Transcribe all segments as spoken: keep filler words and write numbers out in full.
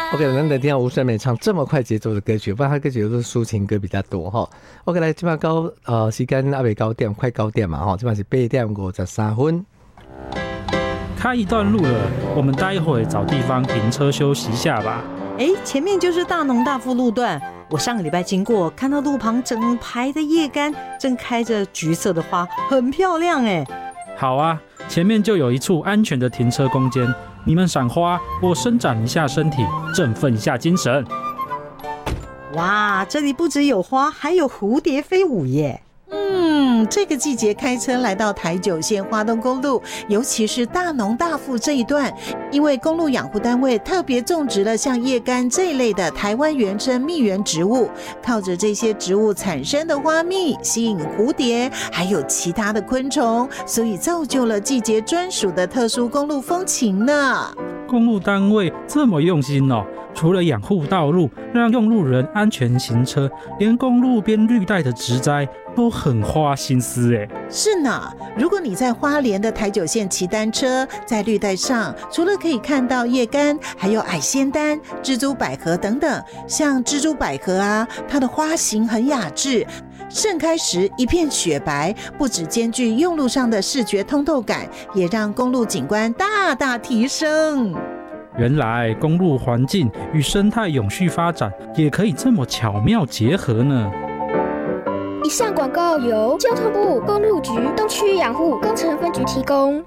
OK， 难得听到吴胜美唱这么快节奏的歌曲，不然他歌曲都是抒情歌比较多哈。OK， 来，今晚高呃时间还未九点，快九点嘛哈，今晚是八点五十三分。 开一段路了，我们待会找地方停车休息一下吧。 哎，前面就是大农大富路段。我上个礼拜经过，看到路旁整排的叶柑正开着橘色的花，很漂亮哎。 好啊，前面就有一处安全的停车空间。你们赏花，我伸展一下身体，振奋一下精神。 哇，这里不只有花，还有蝴蝶飞舞耶！ 嗯，这个季节开车来到台九线花东公路，尤其是大农大富这一段，因为公路养护单位特别种植了像叶柑这一类的台湾原生蜜源植物，靠着这些植物产生的花蜜吸引蝴蝶还有其他的昆虫，所以造就了季节专属的特殊公路风情呢。 公路单位这么用心哦，除了养护道路，让用路人安全行车，连公路边绿带的植栽都很花心思哎。 是呢，如果你在花莲的台九线骑单车，在绿带上，除了可以看到叶柑，还有矮仙丹、蜘蛛百合等等。像蜘蛛百合啊，它的花型很雅致，盛开时一片雪白，不只兼具用路上的视觉通透感，也让公路景观大大提升。 原来公路环境与生态永续发展也可以这么巧妙结合呢。 以上广告由交通部公路局东区养护工程分局提供。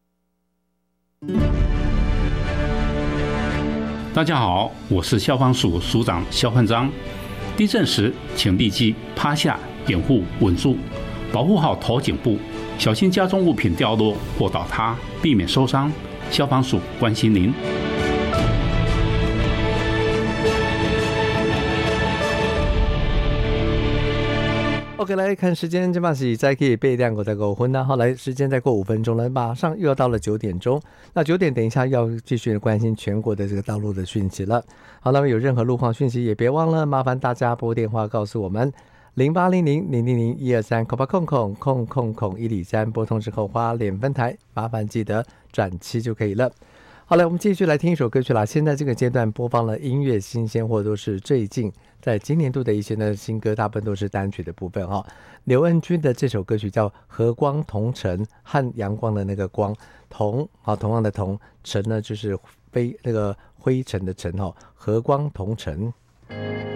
大家好，我是消防署署长肖焕章。地震时，请立即趴下，掩护稳住，保护好头颈部，小心家中物品掉落或倒塌，避免受伤。消防署关心您。 OK， 来看时间，这把是再可以背两个再过分啦。好，来时间再过五分钟了，马上又要到了九点钟。那九点等一下要继续关心全国的这个道路的讯息了。好，那么有任何路况讯息也别忘了，麻烦大家拨电话告诉我们零八零零零零零一二三空八空空空空空一里三，拨通之后花莲分台，麻烦记得转七就可以了。好了，我们继续来听一首歌曲啦。现在这个阶段播放了音乐新鲜或都是最近在今年度的一些呢新歌，大部分都是单曲的部分哈、哦。刘恩君的这首歌曲叫《和光同尘》，和阳光的那个光同啊，同样的同，尘呢就是飞那个灰尘的尘哈、哦，和光同尘。